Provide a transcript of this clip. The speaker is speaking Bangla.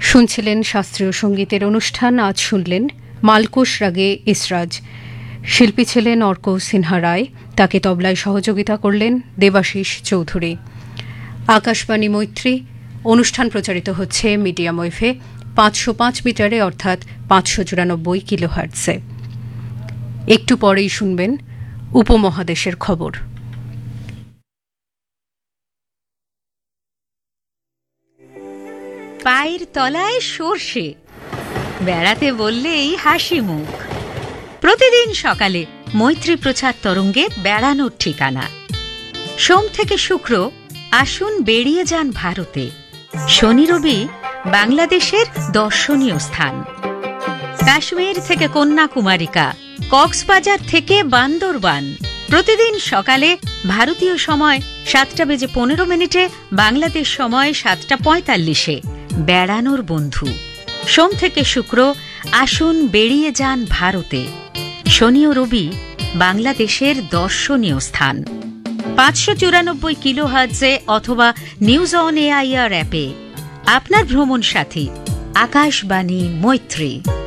শুনছিলেন শাস্ত্রীয় সঙ্গীতের অনুষ্ঠান। আজ শুনলেন মালকোষ রাগে ইসরাজ। শিল্পী ছিলেন অর্ক সিনহা রায়, তাকে তবলায় সহযোগিতা করলেন দেবাশিস চৌধুরী। আকাশবাণী মৈত্রী অনুষ্ঠান প্রচারিত হচ্ছে মিডিয়াম ওয়েভে 505 মিটারে অর্থাৎ 594 কিলোহার্টজে। একটু পরেই শুনবেন উপমহাদেশের খবর। পায়ের তলায় সর্ষে, বেড়াতে বললেই হাসি মুখ। প্রতিদিন সকালে মৈত্রী প্রচার তরঙ্গে বেড়ানোর ঠিকানা। সোম থেকে শুক্র আসুন বেরিয়ে যান ভারতে। শনি রবি বাংলাদেশের দর্শনীয় স্থান। কাশ্মীর থেকে কন্যাকুমারিকা, কক্সবাজার থেকে বান্দরবান। প্রতিদিন সকালে ভারতীয় সময় 7:15, বাংলাদেশ সময় 7:45। বেড়ানোর বন্ধু। সোম থেকে শুক্র আসুন বেরিয়ে যান ভারতে। শনি ও রবি বাংলাদেশের দর্শনীয় স্থান। 594 কিলোহার্টজে অথবা নিউজ অন এআইআর অ্যাপে। আপনার ভ্রমণ সাথী আকাশবাণী মৈত্রী।